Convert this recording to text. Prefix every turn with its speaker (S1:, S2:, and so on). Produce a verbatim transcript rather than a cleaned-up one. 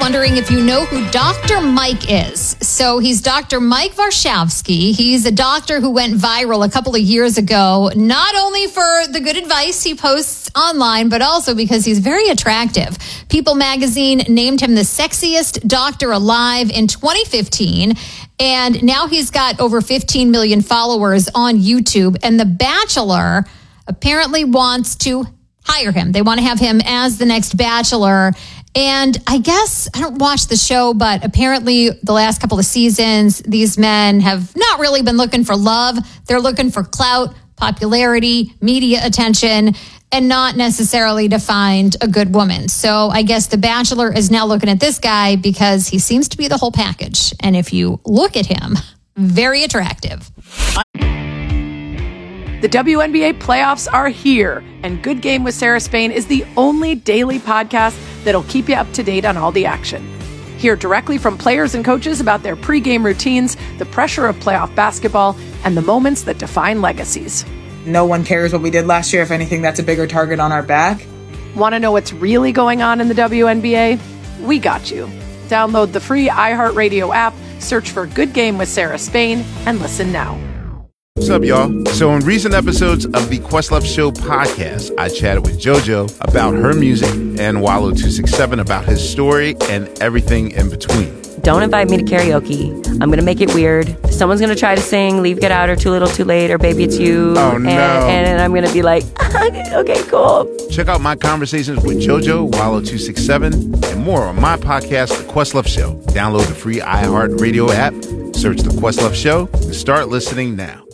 S1: wondering if you know who Doctor Mike is. So he's Doctor Mike Warshawski. He's a doctor who went viral a couple of years ago, not only for the good advice he posts online, but also because he's very attractive. People magazine named him the sexiest doctor alive in twenty fifteen. And now he's got over fifteen million followers on YouTube. And The Bachelor apparently wants to hire him. They want to have him as the next Bachelor. And I guess, I don't watch the show, but apparently the last couple of seasons, these men have not really been looking for love. They're looking for clout, popularity, media attention, and not necessarily to find a good woman. So I guess The Bachelor is now looking at this guy because he seems to be the whole package. And if you look at him, very attractive.
S2: The W N B A playoffs are here, and Good Game with Sarah Spain is the only daily podcast that'll keep you up to date on all the action. Hear directly from players and coaches about their pregame routines, the pressure of playoff basketball, and the moments that define legacies.
S3: No one cares what we did last year. If anything, that's a bigger target on our back.
S2: Want to know what's really going on in the W N B A? We got you. Download the free iHeartRadio app, search for Good Game with Sarah Spain, and listen now.
S4: What's up, y'all? So in recent episodes of the Questlove Show podcast, I chatted with JoJo about her music and Wallow two sixty-seven about his story and everything in between.
S5: Don't invite me to karaoke. I'm going to make it weird. Someone's going to try to sing Leave, Get Out, or Too Little, Too Late, or Baby, It's You.
S4: Oh, no.
S5: And, and I'm going to be like, okay, cool.
S4: Check out my conversations with JoJo, Wallow two sixty-seven, and more on my podcast, The Questlove Show. Download the free iHeartRadio app, search The Questlove Show, and start listening now.